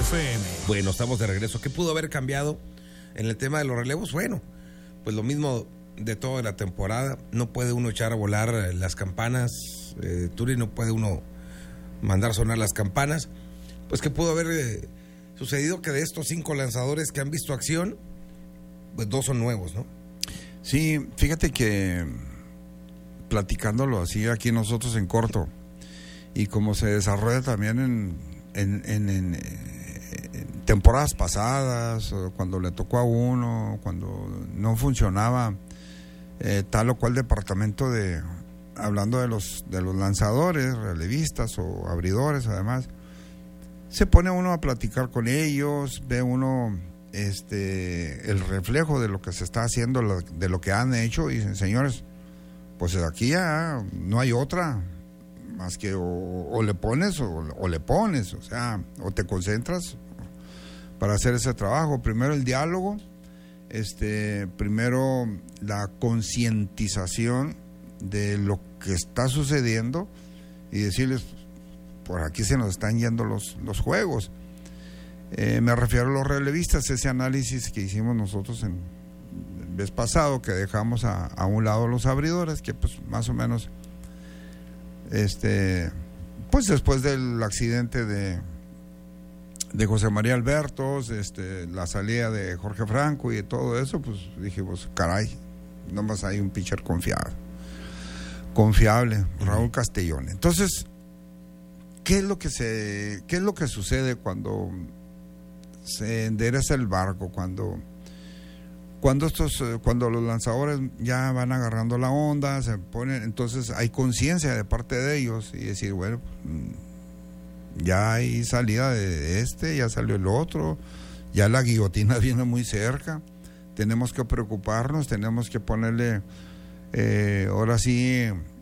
FM. Bueno, estamos de regreso. ¿Qué pudo haber cambiado en el tema de los relevos? Bueno, pues lo mismo de toda la temporada. No puede uno echar a volar las campanas, Turi, no puede uno mandar sonar las campanas. Pues ¿qué pudo haber sucedido? Que de estos 5 lanzadores que han visto acción, pues 2 son nuevos, ¿no? Sí, fíjate que platicándolo así aquí nosotros en corto, y como se desarrolla también en temporadas pasadas, cuando le tocó a uno, cuando no funcionaba tal o cual departamento hablando de los lanzadores, relevistas o abridores, además, se pone uno a platicar con ellos, ve uno el reflejo de lo que se está haciendo, de lo que han hecho, y dicen, señores, pues aquí ya no hay otra más que o le pones o le pones, o sea, o te concentras para hacer ese trabajo. Primero el diálogo, primero la concientización de lo que está sucediendo y decirles, por aquí se nos están yendo los juegos. Me refiero a los relevistas, ese análisis que hicimos nosotros el mes pasado, que dejamos a un lado los abridores, que pues más o menos pues después del accidente de José María Albertos, la salida de Jorge Franco y todo eso, pues dijimos, caray, nomás hay un pitcher confiable, Raúl Castellón. Entonces, ¿qué es lo que sucede cuando se endereza el barco, cuando los lanzadores ya van agarrando la onda, se ponen, entonces hay conciencia de parte de ellos y decir, bueno, ya hay salida de ya salió el otro, ya la guillotina viene muy cerca, tenemos que preocuparnos, tenemos que ponerle ahora sí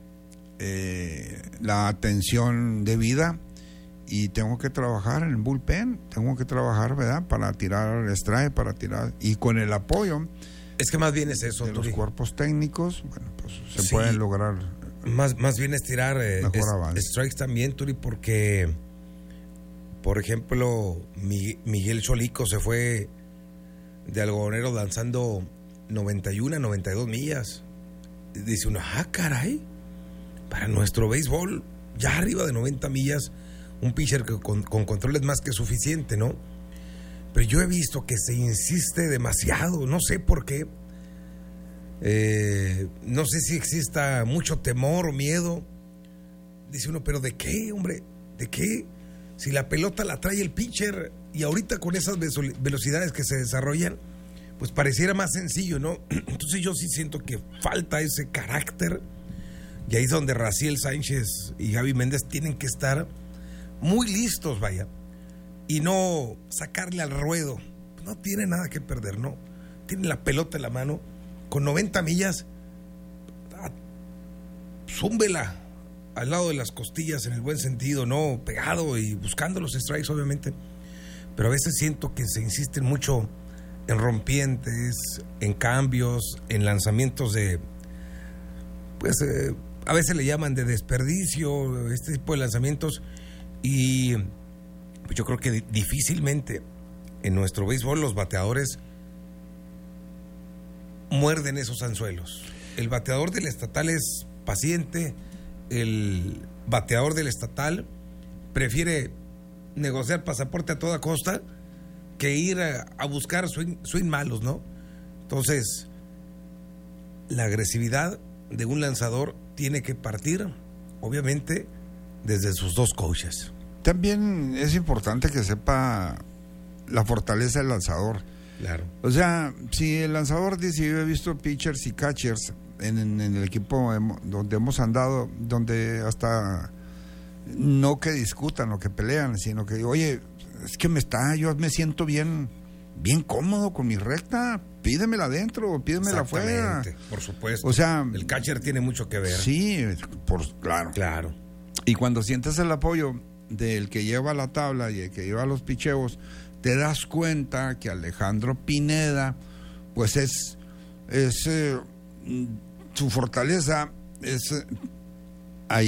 la atención debida, y tengo que trabajar en el bullpen, tengo que trabajar, ¿verdad?, para tirar el strike, para tirar, y con el apoyo, es que más bien es eso, de los cuerpos técnicos, bueno, pues se sí, pueden lograr más bien es tirar strikes también, Turi, porque por ejemplo Miguel Cholico se fue de algodonero lanzando 91 a 92 millas. Dice uno, caray, para nuestro béisbol ya arriba de 90 millas, un pitcher que con control es más que suficiente, ¿no? Pero yo he visto que se insiste demasiado, no sé por qué. No sé si exista mucho temor o miedo. Dice uno, ¿pero de qué, hombre? ¿De qué? Si la pelota la trae el pitcher, y ahorita con esas velocidades que se desarrollan, pues pareciera más sencillo, ¿no? Entonces yo sí siento que falta ese carácter, y ahí es donde Raciel Sánchez y Gaby Méndez tienen que estar muy listos, vaya, y no sacarle al ruedo. No tiene nada que perder, ¿no? Tiene la pelota en la mano, con 90 millas, zúmbela al lado de las costillas, en el buen sentido, ¿no? Pegado y buscando los strikes, obviamente. Pero a veces siento que se insisten mucho en rompientes, en cambios, en lanzamientos pues a veces le llaman de desperdicio, este tipo de lanzamientos. Y pues yo creo que difícilmente en nuestro béisbol los bateadores muerden esos anzuelos. El bateador del estatal es paciente, el bateador del estatal prefiere negociar pasaporte a toda costa que ir a buscar swing malos, ¿no? Entonces, la agresividad de un lanzador tiene que partir, obviamente, desde sus 2 coaches. También es importante que sepa la fortaleza del lanzador. Claro. O sea, si el lanzador dice, yo he visto pitchers y catchers en el equipo donde hemos andado, donde hasta no que discutan o que pelean, sino que, oye, es que yo me siento bien cómodo con mi recta, pídemela adentro, pídemela afuera. Por supuesto. O sea, el catcher tiene mucho que ver. Sí, claro. Y cuando sientes el apoyo del que lleva la tabla y el que lleva los picheos, te das cuenta que Alejandro Pineda, pues es su fortaleza es ahí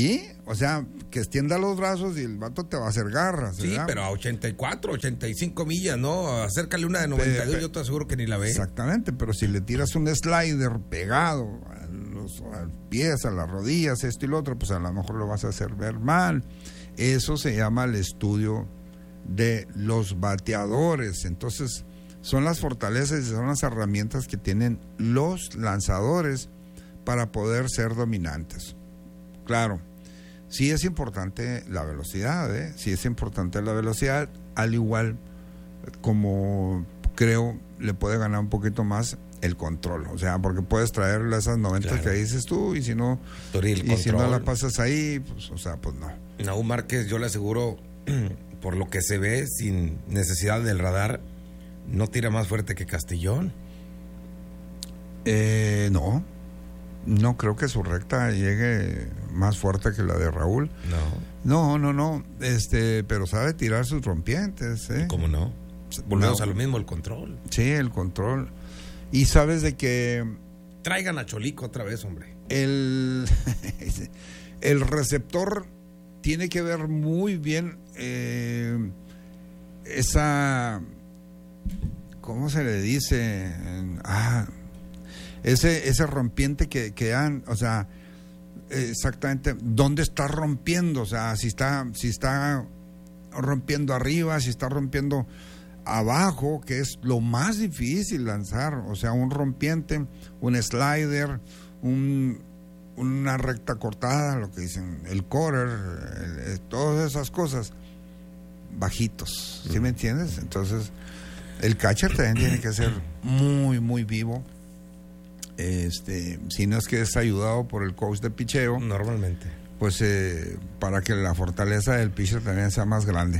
O sea, que extienda los brazos y el vato te va a hacer garras. Sí, ¿verdad? pero a 84, 85 millas, ¿no? Acércale una de 92, yo te aseguro que ni la ve. Exactamente, pero si le tiras un slider pegado a los pies, a las rodillas, esto y lo otro, pues a lo mejor lo vas a hacer ver mal. Eso se llama el estudio de los bateadores. Entonces, son las fortalezas y son las herramientas que tienen los lanzadores para poder ser dominantes. Claro, sí es importante la velocidad, sí es importante la velocidad, al igual como creo le puede ganar un poquito más el control, o sea, porque puedes traerle esas 90 claro. que dices tú y si no la pasas ahí, pues, o sea, pues no. Nahum Márquez, yo le aseguro, por lo que se ve, sin necesidad del radar, no tira más fuerte que Castellón. No creo que su recta llegue más fuerte que la de Raúl. No, pero sabe tirar sus rompientes, ¿Cómo no? Volvemos a lo mismo, el control. Sí, el control. Y sabes de que traigan a Cholico otra vez, hombre. El receptor tiene que ver muy bien esa, ¿cómo se le dice? Ese rompiente que dan, o sea, exactamente dónde está rompiendo, o sea, si está rompiendo arriba, si está rompiendo abajo, que es lo más difícil lanzar, o sea, un rompiente, un slider, una recta cortada, lo que dicen, el quarter, todas esas cosas, bajitos, ¿sí me entiendes? Entonces, el catcher también tiene que ser muy, muy vivo. Si no es que es ayudado por el coach de picheo, normalmente, pues para que la fortaleza del pitcher también sea más grande.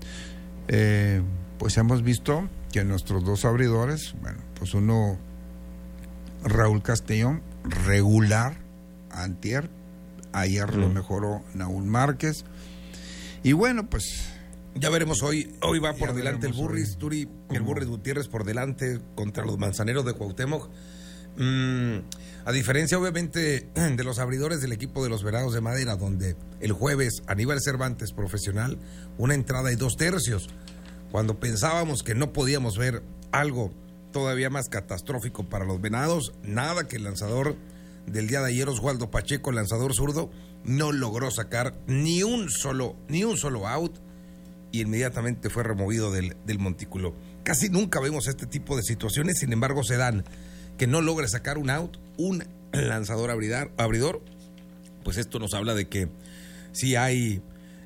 Pues hemos visto que nuestros dos abridores, bueno, pues uno, Raúl Castellón, regular, antier, ayer lo mejoró Nahum Márquez, y bueno, pues ya veremos hoy va por delante el Burris, Turi, el Burris Gutiérrez por delante contra los Manzaneros de Cuauhtémoc. A diferencia obviamente de los abridores del equipo de los Venados de Madera, donde el jueves Aníbal Cervantes, profesional, una entrada y 2/3, cuando pensábamos que no podíamos ver algo todavía más catastrófico para los Venados, nada, que el lanzador del día de ayer, Oswaldo Pacheco, lanzador zurdo, no logró sacar ni un solo out y inmediatamente fue removido del montículo. Casi nunca vemos este tipo de situaciones, sin embargo se dan. Que no logre sacar un out, un lanzador abridor, pues esto nos habla de que sí hay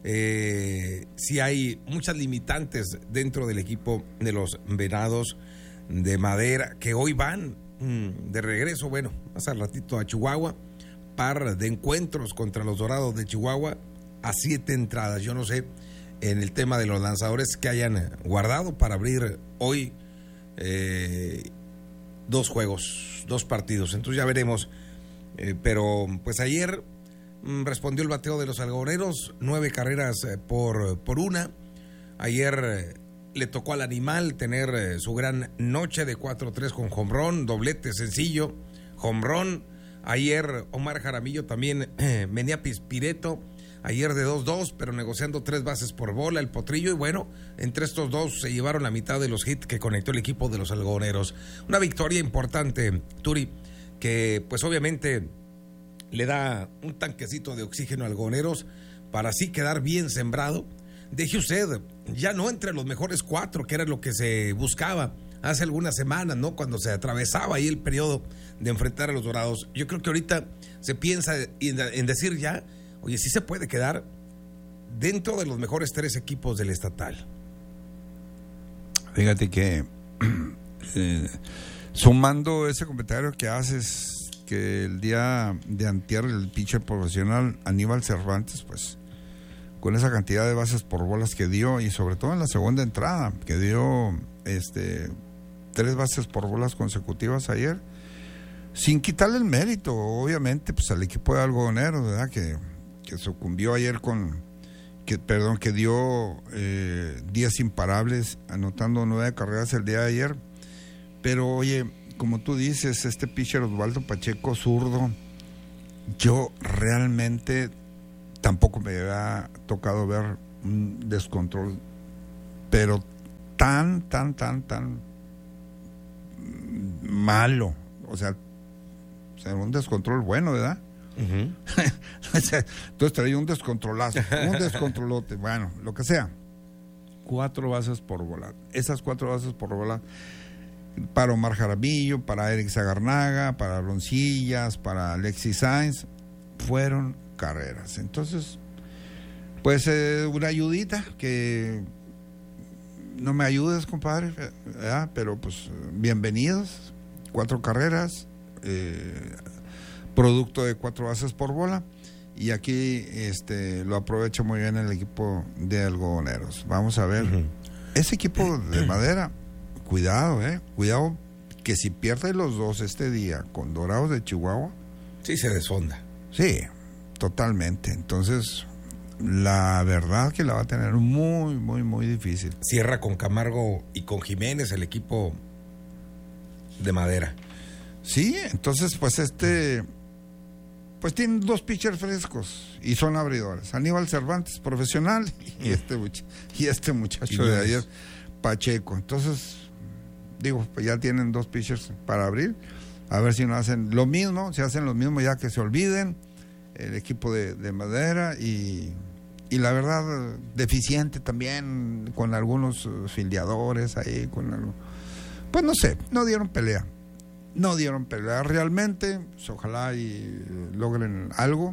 muchas limitantes dentro del equipo de los Venados de Madera, que hoy van de regreso, bueno, más al ratito a Chihuahua, par de encuentros contra los Dorados de Chihuahua a 7 entradas. Yo no sé, en el tema de los lanzadores que hayan guardado para abrir hoy 2 juegos, 2 partidos, entonces ya veremos, pero pues ayer respondió el bateo de los algodoneros, 9 carreras por una. Ayer le tocó al animal tener su gran noche de 4-3 con jonrón, doblete sencillo, jonrón. Ayer Omar Jaramillo también venía Pispireto, ayer de 2-2, pero negociando 3 bases por bola, el Potrillo, y bueno, entre estos dos se llevaron la mitad de los hits que conectó el equipo de los algodoneros. Una victoria importante, Turi, que pues obviamente le da un tanquecito de oxígeno a algodoneros para así quedar bien sembrado. Deje usted, ya no entre los mejores 4, que era lo que se buscaba hace algunas semanas, ¿no? Cuando se atravesaba ahí el periodo de enfrentar a los Dorados. Yo creo que ahorita se piensa en decir ya, oye, sí se puede quedar dentro de los mejores 3 equipos del estatal. Fíjate que sumando ese comentario que haces, que el día de antier el pitcher profesional Aníbal Cervantes, pues con esa cantidad de bases por bolas que dio, y sobre todo en la segunda entrada, que dio 3 bases por bolas consecutivas ayer, sin quitarle el mérito, obviamente, pues al equipo de algodoneros, ¿verdad? Que sucumbió ayer que dio 10 imparables, anotando 9 carreras el día de ayer. Pero oye, como tú dices, este pitcher Oswaldo Pacheco, zurdo, yo realmente tampoco me había tocado ver un descontrol, pero tan malo, o sea, un descontrol bueno, ¿verdad? Uh-huh. Entonces traía un descontrolazo, un descontrolote, bueno, lo que sea. 4 bases por bola. Esas 4 bases por bola para Omar Jaramillo, para Eric Zagarnaga, para Roncillas, para Alexis Sainz, fueron carreras. Entonces, pues una ayudita, que no me ayudes, compadre, ¿verdad? Pero pues bienvenidos. 4 carreras, producto de 4 bases por bola, y aquí lo aprovecha muy bien el equipo de algodoneros. Vamos a ver, uh-huh. Ese equipo de Madera, cuidado que si pierde los 2 este día con Dorados de Chihuahua, sí se desfonda. Sí, totalmente. Entonces, la verdad que la va a tener muy difícil. Cierra con Camargo y con Jiménez el equipo de Madera. Sí, entonces pues pues tienen 2 pitchers frescos y son abridores. Aníbal Cervantes, profesional, y este muchacho de ayer, Pacheco. Entonces, digo, pues ya tienen 2 pitchers para abrir. A ver si no hacen lo mismo, si hacen lo mismo ya que se olviden el equipo de Madera, y la verdad deficiente también con algunos fildeadores ahí, pues no sé, no dieron pelea realmente. Pues ojalá y logren algo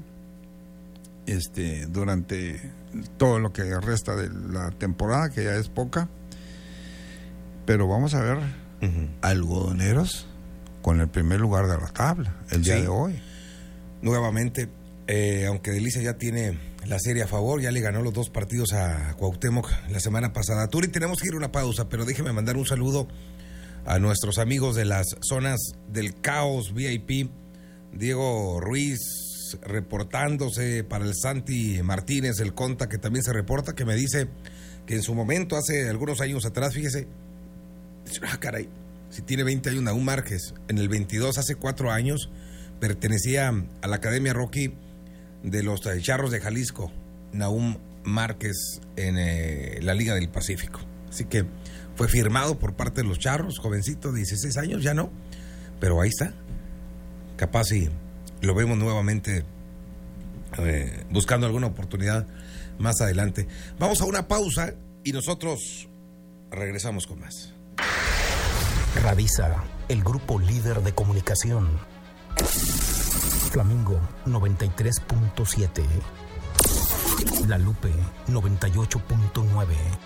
durante todo lo que resta de la temporada, que ya es poca, pero vamos a ver, uh-huh. Algodoneros con el primer lugar de la tabla el día de hoy. Nuevamente, aunque Delicia ya tiene la serie a favor, ya le ganó los 2 partidos a Cuauhtémoc la semana pasada. Turi, tenemos que ir a una pausa, pero déjeme mandar un saludo a nuestros amigos de las zonas del Caos VIP. Diego Ruiz reportándose para el Santi Martínez, el Conta, que también se reporta, que me dice que en su momento, hace algunos años atrás, fíjese, caray, si tiene 20 años Nahum Márquez, en el 22, hace 4 años, pertenecía a la Academia Rocky de los Charros de Jalisco, Nahum Márquez, en la Liga del Pacífico. Así que fue firmado por parte de los Charros, jovencito de 16 años, ya no, pero ahí está. Capaz si lo vemos nuevamente buscando alguna oportunidad más adelante. Vamos a una pausa y nosotros regresamos con más. Radisa, el grupo líder de comunicación. Flamingo 93.7. La Lupe 98.9.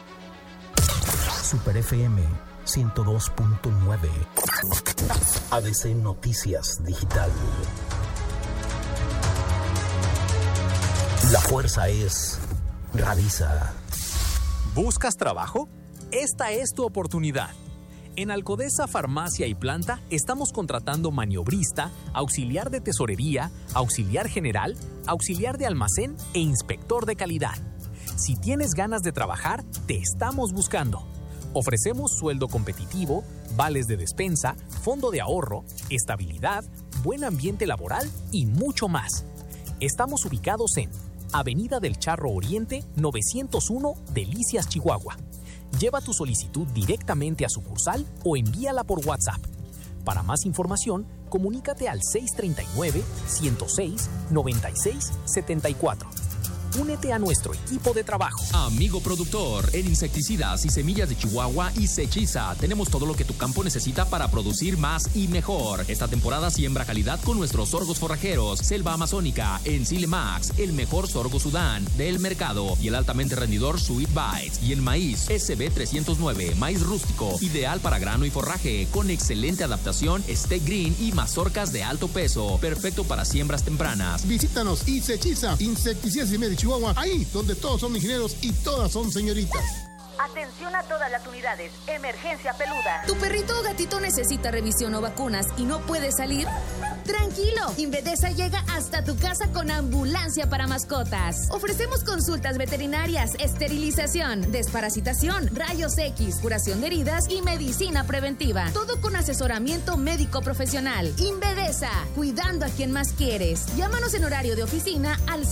Super FM 102.9. ADC Noticias Digital. La fuerza es Radisa. ¿Buscas trabajo? Esta es tu oportunidad. En Alcodesa Farmacia y Planta estamos contratando maniobrista, auxiliar de tesorería, auxiliar general, auxiliar de almacén e inspector de calidad. Si tienes ganas de trabajar, te estamos buscando. Ofrecemos sueldo competitivo, vales de despensa, fondo de ahorro, estabilidad, buen ambiente laboral y mucho más. Estamos ubicados en Avenida del Charro Oriente, 901, Delicias, Chihuahua. Lleva tu solicitud directamente a sucursal o envíala por WhatsApp. Para más información, comunícate al 639-106-9674. Únete a nuestro equipo de trabajo. Amigo productor, en insecticidas y semillas de Chihuahua y Sechiza tenemos todo lo que tu campo necesita para producir más y mejor. Esta temporada siembra calidad con nuestros sorgos forrajeros, Selva Amazónica, Encile Max, el mejor sorgo Sudán del mercado y el altamente rendidor Sweet Bites. Y en maíz, SB 309, maíz rústico, ideal para grano y forraje, con excelente adaptación, Steak Green y mazorcas de alto peso, perfecto para siembras tempranas. Visítanos y Sechiza, insecticidas y medio Chihuahua, ahí donde todos son ingenieros y todas son señoritas. Atención a todas las unidades. Emergencia peluda. ¿Tu perrito o gatito necesita revisión o vacunas y no puede salir? Tranquilo, Invedesa llega hasta tu casa con ambulancia para mascotas. Ofrecemos consultas veterinarias, esterilización, desparasitación, rayos X, curación de heridas y medicina preventiva. Todo con asesoramiento médico profesional. Invedesa, cuidando a quien más quieres. Llámanos en horario de oficina al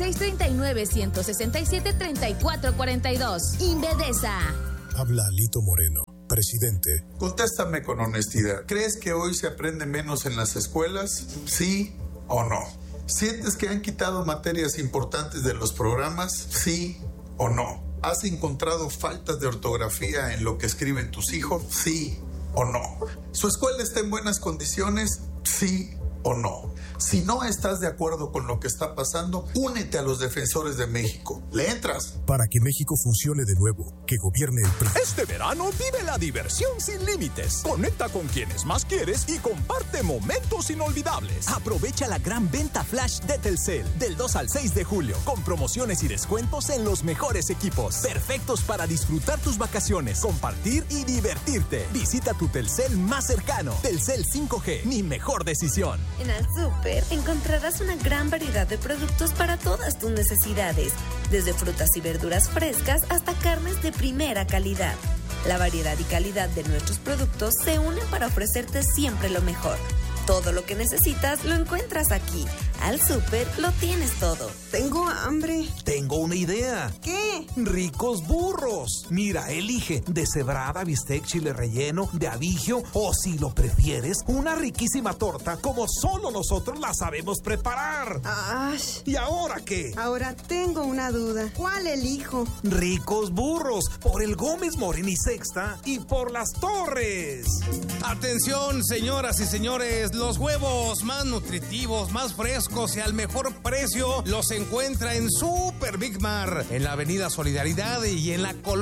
639-167-3442. Invedesa. Habla Lito Moreno, presidente. Contéstame con honestidad. ¿Crees que hoy se aprende menos en las escuelas? ¿Sí o no? ¿Sientes que han quitado materias importantes de los programas? ¿Sí o no? ¿Has encontrado faltas de ortografía en lo que escriben tus hijos? ¿Sí o no? ¿Su escuela está en buenas condiciones? ¿Sí o no? Si no estás de acuerdo con lo que está pasando, únete a los defensores de México. ¿Le entras? Para que México funcione de nuevo, que gobierne el PRI. Este verano vive la diversión sin límites. Conecta con quienes más quieres y comparte momentos inolvidables. Aprovecha la gran venta flash de Telcel del 2 al 6 de julio, con promociones y descuentos en los mejores equipos, perfectos para disfrutar tus vacaciones, compartir y divertirte. Visita tu Telcel más cercano. Telcel 5G, mi mejor decisión. En el súper encontrarás una gran variedad de productos para todas tus necesidades, desde frutas y verduras frescas hasta carnes de primera calidad. La variedad y calidad de nuestros productos se unen para ofrecerte siempre lo mejor. Todo lo que necesitas lo encuentras aquí. Al súper lo tienes todo. Tengo hambre. Tengo una idea. ¿Qué? Ricos burros. Mira, elige deshebrada, bistec, chile relleno, de abigio o, si lo prefieres, una riquísima torta como solo nosotros la sabemos preparar. ¡Ash! ¿Y ahora qué? Ahora tengo una duda. ¿Cuál elijo? Ricos burros, por el Gómez Morín y Sexta y por Las Torres. Atención, señoras y señores, los huevos más nutritivos, más frescos y al mejor precio los encuentra en Super Big Mar, en la Avenida Solidaridad y en la Colonia